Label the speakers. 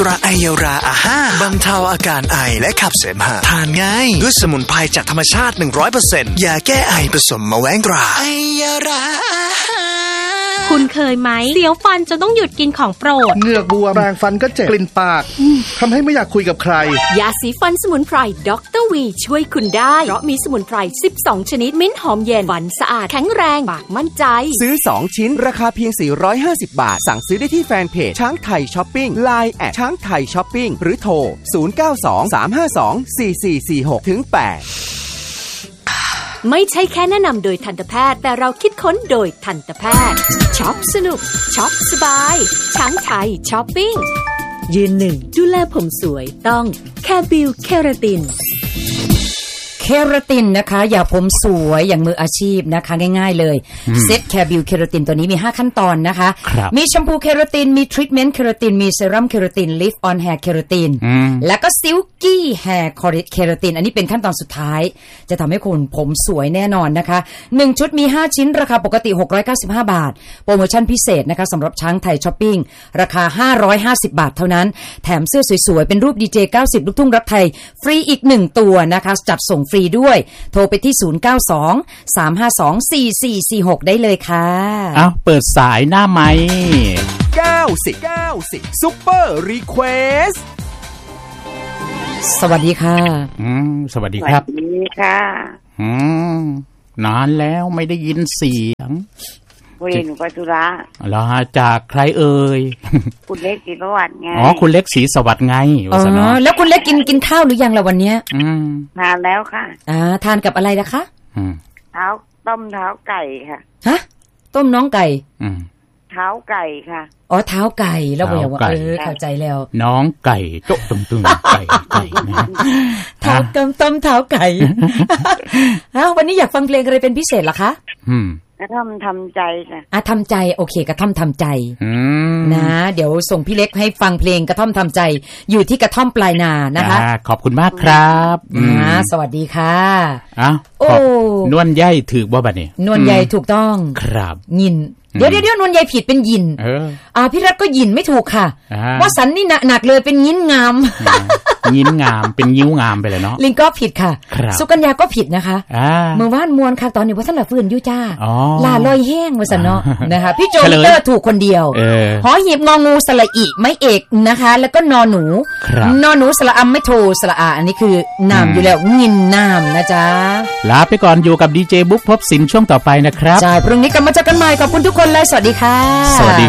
Speaker 1: ระไอยาราอาห้าบรรเทาอาการไอและขับเสมหะทานง่ายด้วยสมุนไพรจากธรรมชาติ 100% ยาแก้ไอผสมมะแว้งตราไอยารา
Speaker 2: คุณเคยไหมเสียวฟันจนต้องหยุดกินของโปรด
Speaker 3: เหงือกบวมแปรงฟันก็เจ็บกลิ่นปากทำให้ไม่อยากคุยกับใคร
Speaker 4: ยาสีฟันสมุนไพรด็อกเตอร์วีช่วยคุณได้เพราะมีสมุนไพร12ชนิดมิ้นหอมเย็นฟันสะอาดแข็งแรงปากมั่นใจ
Speaker 5: ซื้อ2ชิ้นราคาเพียง450 บาทสั่งซื้อได้ที่แฟนเพจช้างไทยช้อปปิ้ง LINE แอดช้างไทยช้อปปิ้งหรือโทร0923524446-8
Speaker 4: ไม่ใช่แค่แนะนำโดยทันตแพทย์แต่เราคิดค้นโดยทันตแพทย์ช็อปสนุกช็อปสบายช้างไทยช้อปปิ้งยืนหนึ่งดูแลผมสวยต้องแคบิลเคราติน
Speaker 6: เคราตินนะคะอยากผมสวยอย่างมืออาชีพนะคะง่ายๆเลยเซตแคบิลเคราตินตัวนี้มี5ขั้นตอนนะคะมีแชมพูเคราตินมีทรีทเมนต์เคราตินมีเซรั่มเคราตินลิฟต์ออนแฮร์เคราตินแล้วก็ซิลกี้แฮร์เคราตินอันนี้เป็นขั้นตอนสุดท้ายจะทำให้คุณผมสวยแน่นอนนะคะ1ชุดมี5ชิ้นราคาปกติ695 บาทโปรโมชั่นพิเศษนะคะสำหรับช้างไทยช้อปปิ้งราคา550 บาทเท่านั้นแถมเสื้อสวยๆเป็นรูปดีเจ90ลูกทุ่งรักไทยฟรีอีก1ตัวนะคะจัดส่งฟรีด้วยโทรไปที่0923524446ได้เลยค่ะ
Speaker 7: อ้าวเปิดสายหน้าไมค์
Speaker 5: 90ซุปเปอร์รีเควส
Speaker 6: สวัสดีค่ะ
Speaker 7: สวัสดีครับ
Speaker 8: สวัสดีค่ะ
Speaker 7: นานแล้วไม่ได้ยินเสียง
Speaker 8: คุยหนูไปธุระ
Speaker 7: เหรอจากใครเอ่ย
Speaker 8: คุณเล็กศรีสวัสดิ์ไง
Speaker 7: อ๋อคุณเล็กศรีสวัสดิ์ไง
Speaker 6: อ๋อแล้วคุณเล็กกินข้าวหรือยังล่ะวันเนี้ย
Speaker 8: ทานแล้วค่ะ
Speaker 6: ทานกับอะไรล่ะคะ
Speaker 8: ต้มเท้าไก่ค่ะ
Speaker 6: ฮะต้มน้องไก่
Speaker 8: เท้าไก่ค่ะ
Speaker 6: อ๋อเท้าไก่แล้วบอกว่าเข้าใจแล้ว
Speaker 7: น้องไก่โจ๊ะตึงๆไก่
Speaker 6: เท้าต้มเท้าไก่วันนี้อยากฟังเพลงอะไรเป็นพิเศษเหรอคะ
Speaker 8: กระท่อมทำใจค่ะ
Speaker 6: ทำใจโอเคกระท่อมทำใจนะเดี๋ยวส่งพี่เล็กให้ฟังเพลงกระท่อมทำใจอยู่ที่กระท่อมปลายนานะคะ
Speaker 7: ขอบคุณมากครับ
Speaker 6: สวัสดีค่ะ
Speaker 7: โอ้นวลใยถือว่าบัดนี้
Speaker 6: นวลใยถูกต้อง
Speaker 7: ครับ
Speaker 6: ยินเดี๋ยวนวลใยผิดเป็นยินพี่รัตก็ยินไม่ถูกค่ะว่าสันนี่หนักเลยเป็นยินงาม
Speaker 7: ยิ้มงามเป็นยิ้วงามไปเลยเนาะ
Speaker 6: ลิงก็ผิดค่ะสุกัญญาก็ผิดนะคะเมื่อวานมวนค่ะตอนนี้ว่าท่านละฟื้นอยู่จ้าลาลอยแห้งว่าสันเนาะนะคะพี่โจเตอร์ถูกคนเดียวหอหีบงองูสระอีไม่เอกนะคะแล้วก็นอหนูสระอัมไม่โทสระอาอันนี้คือนามอยู่แล้วงินนามนะจ๊ะ
Speaker 7: ลาไปก่อนอยู่กับดีเจบุ๊กพบสินช่วงต่อไปนะครับ
Speaker 6: ใช่พรุ่งนี้กลับมาเจอกันใหม่ขอบคุณทุกคนเลยสวัสดีค่ะ
Speaker 7: สวัสดี